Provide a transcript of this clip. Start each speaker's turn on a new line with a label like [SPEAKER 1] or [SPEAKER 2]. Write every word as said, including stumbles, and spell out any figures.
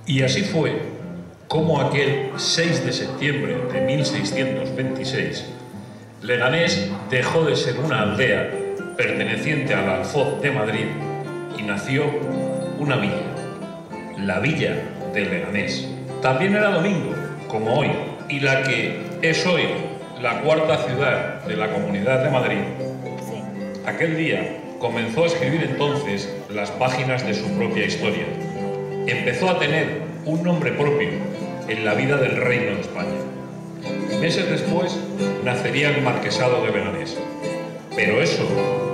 [SPEAKER 1] Y así fue como aquel seis de septiembre de mil seiscientos veintiséis, Leganés dejó de ser una aldea perteneciente al Alfoz de Madrid y nació una villa, la Villa de Leganés. También era domingo, como hoy, y la que es hoy la cuarta ciudad de la Comunidad de Madrid, aquel día comenzó a escribir entonces las páginas de su propia historia. Empezó a tener un nombre propio en la vida del Reino de España. Meses después nacería el Marquesado de Leganés. Pero eso